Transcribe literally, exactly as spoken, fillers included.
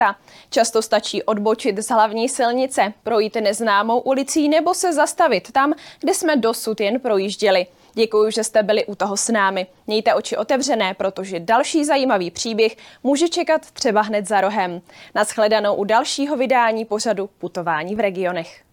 Často stačí odbočit z hlavní silnice, projít neznámou ulicí nebo se zastavit tam, kde jsme dosud jen projížděli. Děkuji, že jste byli u toho s námi. Mějte oči otevřené, protože další zajímavý příběh může čekat třeba hned za rohem. Nashledanou u dalšího vydání pořadu Putování v regionech.